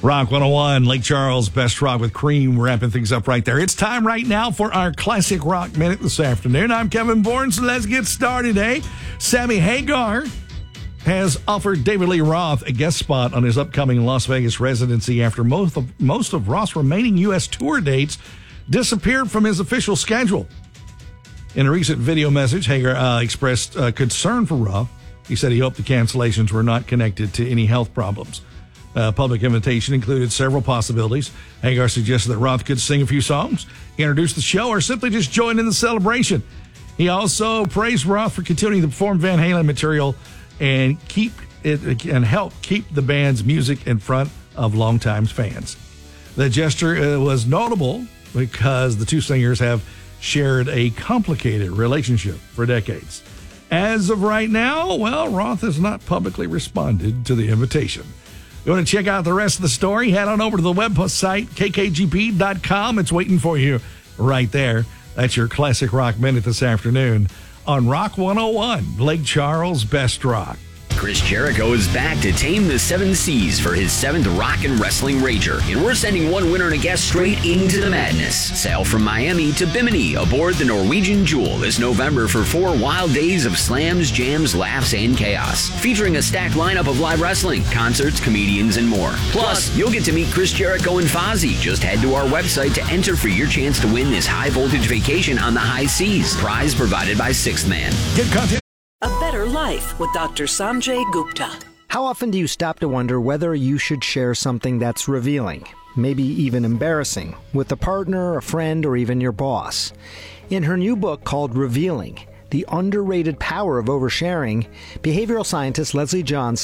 Rock 101, Lake Charles, Best Rock with Cream, wrapping things up right there. It's time right now for our Classic Rock Minute this afternoon. I'm Kevin Bourne, so let's get started, Sammy Hagar has offered David Lee Roth a guest spot on his upcoming Las Vegas residency after most of Roth's remaining U.S. tour dates disappeared from his official schedule. In a recent video message, Hagar expressed concern for Roth. He said he hoped the cancellations were not connected to any health problems. Public invitation included several possibilities. Hagar suggested that Roth could sing a few songs, introduce the show, or simply just join in the celebration. He also praised Roth for continuing to perform Van Halen material and help keep the band's music in front of longtime fans. The gesture was notable because the two singers have shared a complicated relationship for decades. As of right now, Roth has not publicly responded to the invitation. You want to check out the rest of the story? Head on over to the website, kkgp.com. It's waiting for you right there. That's your Classic Rock Minute this afternoon on Rock 101, Lake Charles Best Rock. Chris Jericho is back to tame the seven seas for his 7th Rock and Wrestling Rager, and we're sending one winner and a guest straight into the madness. Sail from Miami to Bimini aboard the Norwegian Jewel this November for 4 wild days of slams, jams, laughs, and chaos, featuring a stacked lineup of live wrestling, concerts, comedians, and more. Plus, you'll get to meet Chris Jericho and Fozzy. Just head to our website to enter for your chance to win this high-voltage vacation on the high seas. Prize provided by Sixth Man. Get content. A Better Life with Dr. Sanjay Gupta. How often do you stop to wonder whether you should share something that's revealing, maybe even embarrassing, with a partner, a friend, or even your boss? In her new book called Revealing, The Underrated Power of Oversharing, behavioral scientist Leslie John